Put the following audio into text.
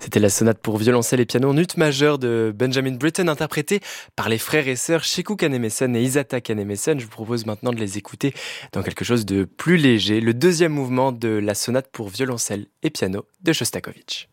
C'était la sonate pour violoncelle et piano en ut majeur de Benjamin Britten, interprétée par les frères et sœurs Sheku Kanemason et Isata Kanemason. Je vous propose maintenant de les écouter dans quelque chose de plus léger, le deuxième mouvement de la sonate pour violoncelle et piano de Shostakovich.